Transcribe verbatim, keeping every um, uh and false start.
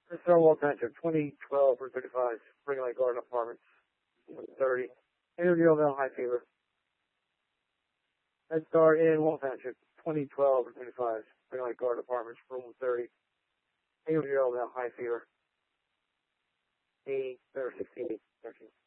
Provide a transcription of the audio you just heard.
Star Wall Township, twenty twelve or thirty-five, Spring Lake Garden Apartments, one thirty. Andrew High Fever. Red Star in Wall Township, twenty twelve or thirty-five, Spring Lake Garden Apartments, room one thirty. Andrew High Fever. eight or sixteen, thirteen.